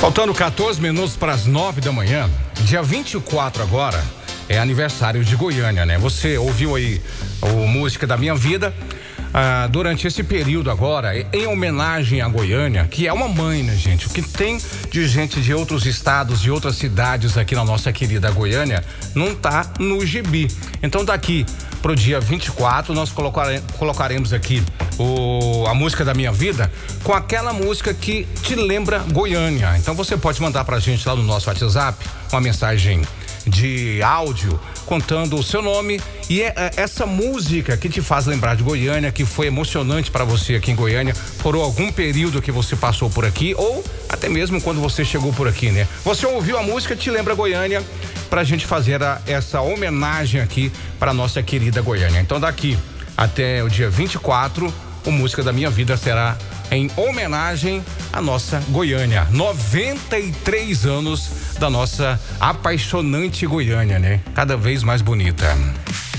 Faltando 14 minutos para as 9 da manhã, dia 24 agora, é aniversário de Goiânia, né? Você ouviu aí o Música da Minha Vida. Durante esse período agora, em homenagem a Goiânia, que é uma mãe, né, gente? O que tem de gente de outros estados, de outras cidades aqui na nossa querida Goiânia, não tá no gibi. Então daqui pro dia 24, nós colocaremos aqui a Música da Minha Vida com aquela música que te lembra Goiânia. Então você pode mandar pra gente lá no nosso WhatsApp uma mensagem de áudio contando o seu nome e essa música que te faz lembrar de Goiânia, que foi emocionante para você aqui em Goiânia por algum período que você passou por aqui ou até mesmo quando você chegou por aqui, né? Você ouviu a música, te lembra Goiânia, pra gente fazer essa homenagem aqui para nossa querida Goiânia. Então daqui até o dia 24, o Música da Minha Vida será em homenagem à nossa Goiânia. 93 anos da nossa apaixonante Goiânia, né? Cada vez mais bonita.